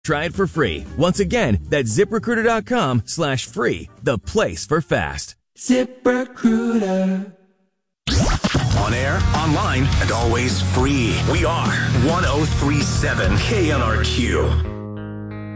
Try it for free. Once again, that's ZipRecruiter.com/free, the place for fast. ZipRecruiter. On air, online, and always free. We are 1037 KNRQ.